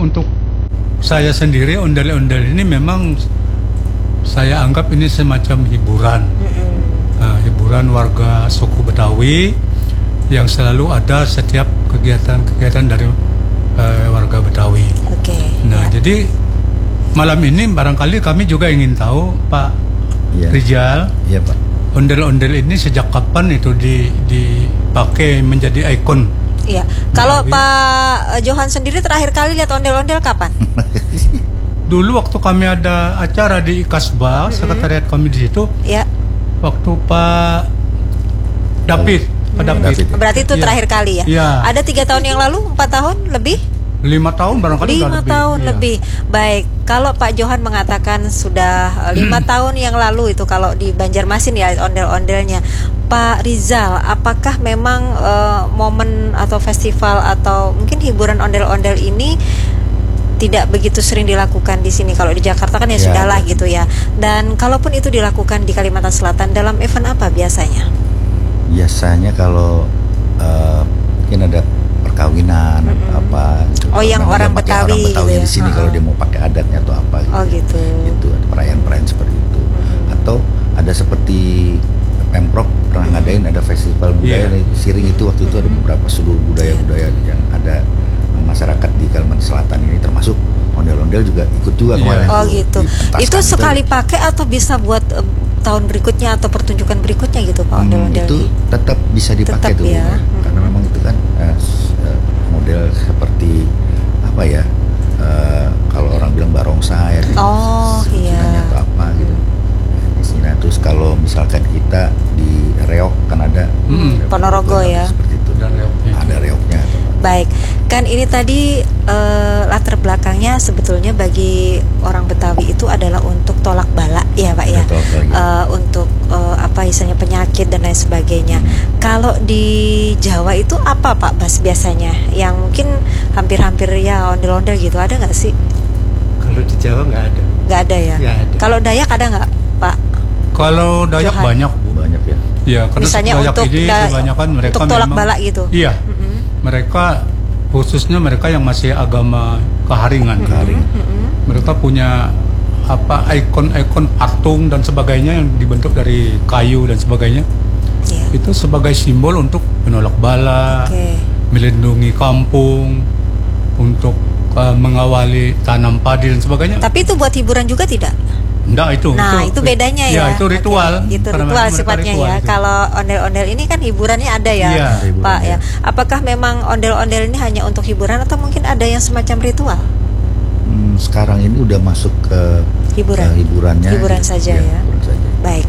untuk saya sendiri ondel-ondel ini memang saya anggap ini semacam hiburan. Hiburan warga suku Betawi yang selalu ada setiap kegiatan-kegiatan dari warga Betawi. Nah, jadi malam ini barangkali kami juga ingin tahu Pak Rizal, Pak. ondel-ondel ini sejak kapan itu dipakai menjadi ikon? Iya. Kalau Pak Johan sendiri terakhir kali lihat ondel-ondel kapan? Dulu waktu kami ada acara di Kasbah, sekretariat kami di situ. Iya. Waktu Pak David, Pak David. Berarti itu terakhir kali ya? Iya. Ada 3 tahun yang lalu, 4 tahun lebih? 5 tahun barangkali 5 tahun lebih. Baik, kalau Pak Johan mengatakan sudah 5 tahun yang lalu itu kalau di Banjarmasin ya ondel-ondelnya. Pak Rizal, apakah memang momen atau festival atau mungkin hiburan ondel-ondel ini tidak begitu sering dilakukan di sini? Kalau di Jakarta kan ya sudahlah gitu ya. Dan kalaupun itu dilakukan di Kalimantan Selatan, dalam event apa biasanya? Biasanya kalau mungkin ada perkawinan apa gitu. Oh, yang orang Betawi gitu ya? Di sini kalau dia mau pakai adatnya atau apa gitu. Oh gitu. Itu ada perayaan-perayaan seperti itu. Atau ada seperti Pemprov pernah ngadain ada festival budaya Siring itu, waktu itu ada beberapa suku budaya-budaya yang ada masyarakat di Kalimantan Selatan ini, termasuk ondel-ondel juga ikut juga kemarin. Oh gitu. Itu sekali pakai atau bisa buat tahun berikutnya atau pertunjukan berikutnya gitu Pak ondel-ondel? Itu tetap bisa dipakai tuh ya. Karena memang itu kan model seperti apa ya, kalau orang bilang barongsai ya, atau apa gitu di sini. Terus kalau misalkan kita di reok kan ada Ponorogo ya, seperti itu, dan ada reoknya. Baik, kan ini tadi latar belakangnya sebetulnya bagi orang Betawi itu adalah untuk tolak bala ya Pak ya, untuk apa istilahnya penyakit dan lain sebagainya. Kalau di Jawa itu apa Pak Bas biasanya yang mungkin hampir-hampir ya ondel-ondel gitu, ada nggak sih? Kalau di Jawa nggak ada. Nggak ada ya? Nggak ada. Kalau Dayak ada nggak Pak? Kalau Dayak banyak ya. Iya, karena misalnya untuk ini kebanyakan mereka untuk tolak bala gitu. Iya. Mereka khususnya mereka yang masih agama keharingan. Mereka punya apa ikon-ikon patung dan sebagainya yang dibentuk dari kayu dan sebagainya. Itu sebagai simbol untuk menolak bala, melindungi kampung, untuk mengawali tanam padi dan sebagainya. Tapi itu buat hiburan juga tidak? Enggak, itu bedanya ya. Itu ritual. Itu ritual sifatnya ya. Kalau ondel-ondel ini kan hiburannya ada ya, Pak ya. Apakah memang ondel-ondel ini hanya untuk hiburan atau mungkin ada yang semacam ritual? Sekarang ini udah masuk ke hiburannya. Hiburan saja ya. Hiburan saja. Baik.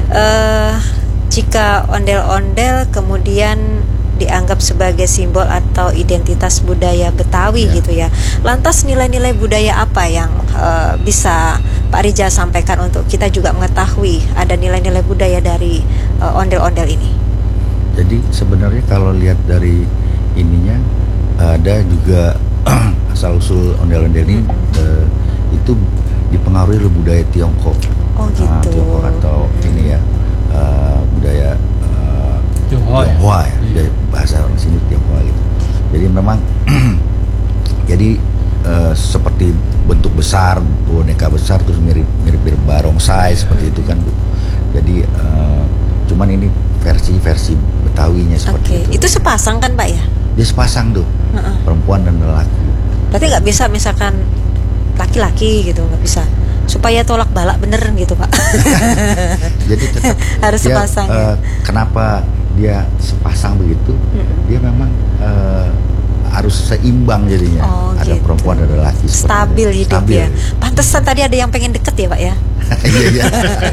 Jika ondel-ondel kemudian dianggap sebagai simbol atau identitas budaya Betawi gitu ya. Lantas nilai-nilai budaya apa yang bisa Pak Rizal sampaikan untuk kita juga mengetahui ada nilai-nilai budaya dari ondel-ondel ini? Jadi sebenarnya kalau lihat dari ininya ada juga asal-usul ondel-ondel ini itu dipengaruhi oleh budaya Tiongkok. Oh gitu. Tiongkok atau ini ya budaya Tionghoa ya, bahasa orang sini Tionghoa gitu. Jadi memang jadi seperti bentuk besar, boneka besar, terus mirip barongsai seperti itu kan Bu. Jadi cuman ini versi Betawinya seperti itu. Itu sepasang kan Pak ya? Dia sepasang tuh, perempuan dan lelaki. Berarti nggak bisa misalkan laki-laki gitu, nggak bisa, supaya tolak balak bener gitu Pak. Jadi tetap harus sepasang. Kenapa dia sepasang begitu? Dia memang harus seimbang jadinya. Ada perempuan ada laki. Stabil hidup ya. Pantesan tadi ada yang pengen deket ya Pak ya. Iya.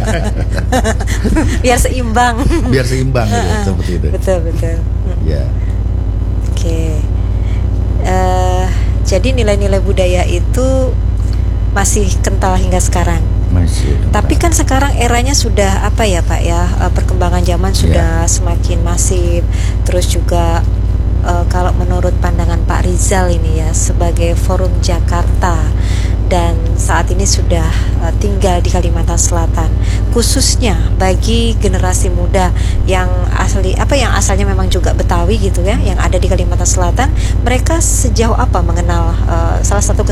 Biar seimbang. Biar seimbang gitu, seperti itu. Betul. Ya. Oke. Jadi nilai-nilai budaya itu masih kental hingga sekarang. Masih. Tapi kan sekarang eranya sudah apa ya Pak ya, perkembangan zaman sudah semakin masif. Terus juga kalau menurut pandangan Pak Rizal ini ya sebagai Forum Jakarta dan saat ini sudah tinggal di Kalimantan Selatan, khususnya bagi generasi muda yang asalnya memang juga Betawi gitu ya, yang ada di Kalimantan Selatan, mereka sejauh apa mengenal salah satu